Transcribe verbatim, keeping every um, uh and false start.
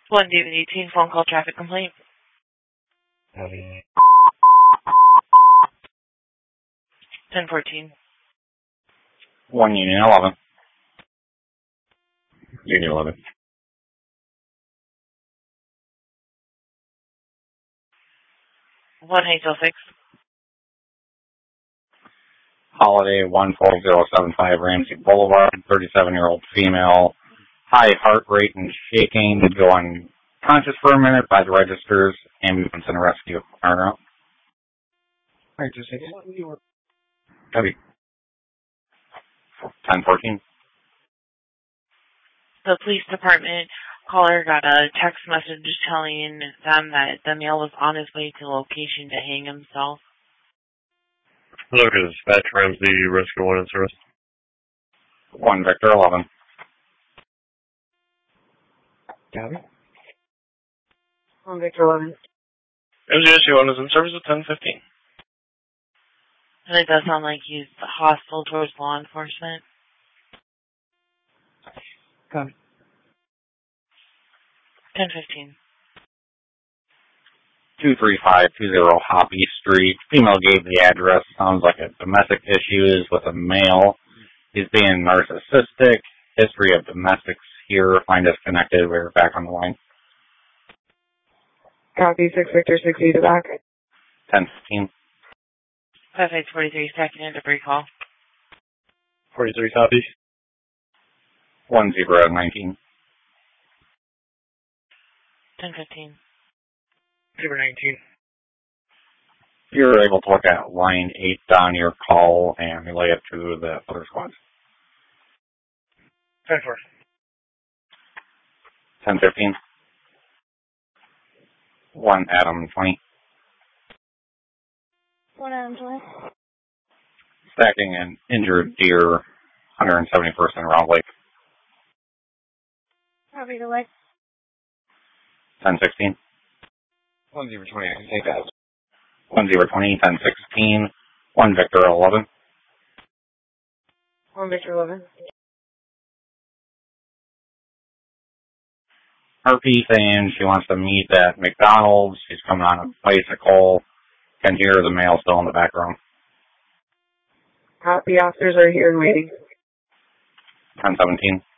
one David eighteen, phone call traffic complaint. Heavy. ten fourteen. one Union eleven. Union eleven. one Hayes six. Holiday one four zero seven five Ramsey Boulevard, thirty-seven-year-old female, high heart rate and shaking, to go unconscious for a minute by the registers, ambulance and rescue are out. Alright, just take it. Heavy. ten fourteen. The police department caller got a text message telling them that the male was on his way to the location to hang himself. Look at dispatch Ramsey Rescue one in service. one Victor eleven. Gabby? one Victor eleven. Ramsey Rescue one is in service at ten fifteen. And it does sound like he's hostile towards law enforcement. Come. ten fifteen. two three five two zero Hoppy Street. Female gave the address. Sounds like a domestic issues with a male. He's being narcissistic. History of domestics here. Find us connected. We're back on the line. Copy, six Victor six eight back. ten fifteen. five eight forty-three, second debris call. forty-three copy. one zero nineteen. ten fifteen. zero nineteen. You're able to look at line eight on your call and relay it to the other squads. ten four. ten fifteen. one Adam twenty. one Adam twenty. Stacking an injured deer, one hundred seventy-first in Round Lake. Copy the light. ten sixteen. one zero twenty, I can take that. one zero twenty, ten sixteen. one Victor eleven. one Victor eleven. Harpy saying she wants to meet at McDonald's. She's coming on a bicycle. Can hear the male still in the background. Copy, officers are here and waiting. ten seventeen.